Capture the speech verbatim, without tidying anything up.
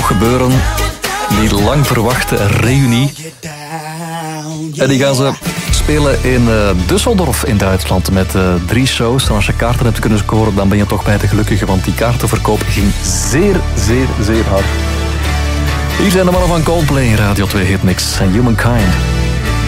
nog gebeuren. Die lang verwachte reunie. En die gaan ze spelen in uh, Düsseldorf in Duitsland met uh, drie shows. En als je kaarten hebt kunnen scoren, dan ben je toch bij de gelukkigen, want die kaartenverkoop ging zeer, zeer, zeer hard. Hier zijn de mannen van Coldplay, Radio twee Hitmix en Humankind.